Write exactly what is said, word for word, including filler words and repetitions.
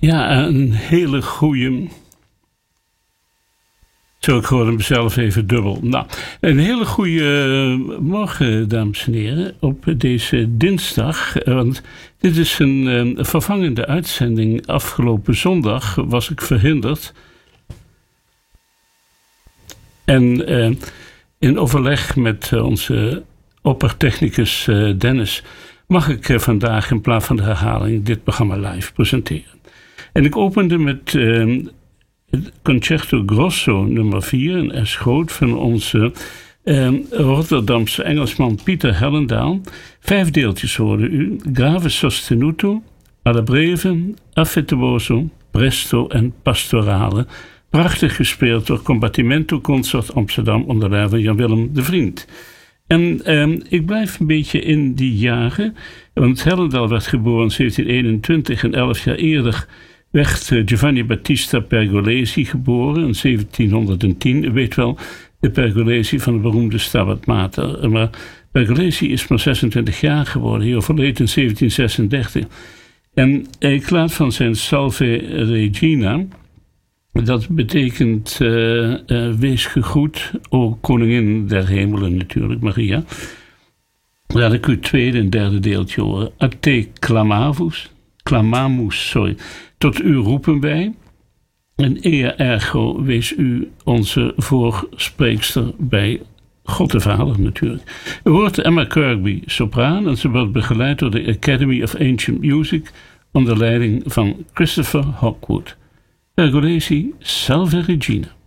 Ja, een hele goede. Zo, ik hoorde mezelf even dubbel. Nou, een hele goede morgen, dames en heren, op deze dinsdag. Want dit is een uh, vervangende uitzending. Afgelopen zondag was ik verhinderd. En uh, in overleg met uh, onze oppertechnicus uh, Dennis mag ik uh, vandaag in plaats van de herhaling dit programma live presenteren. En ik opende met uh, het Concerto Grosso nummer vier, een S groot van onze uh, Rotterdamse Engelsman Pieter Hellendaal. Vijf deeltjes hoorden u: Grave sostenuto, alla breve, affettuoso, presto en pastorale. Prachtig gespeeld door Combattimento Consort Amsterdam onder leiding van Jan-Willem de Vriend. En eh, ik blijf een beetje in die jaren, want Hellendaal werd geboren in zeventien eenentwintig en elf jaar eerder werd uh, Giovanni Battista Pergolesi geboren in zeventienhonderdtien. U weet wel, de Pergolesi van de beroemde Stabat Mater. Maar Pergolesi is maar zesentwintig jaar geworden, hij overleed in zeventien zesendertig. En ik laat van zijn Salve Regina. Dat betekent uh, uh, wees gegroet, o koningin der hemelen natuurlijk, Maria. Laat ik u het tweede en derde deeltje horen. A te clamamus, clamamus, sorry. Tot u roepen wij. En ea ergo wees u onze voorspreekster bij God de Vader natuurlijk. U hoort Emma Kirkby, sopraan, en ze wordt begeleid door de Academy of Ancient Music onder leiding van Christopher Hawkwood. Pergolesi, Salve Regina.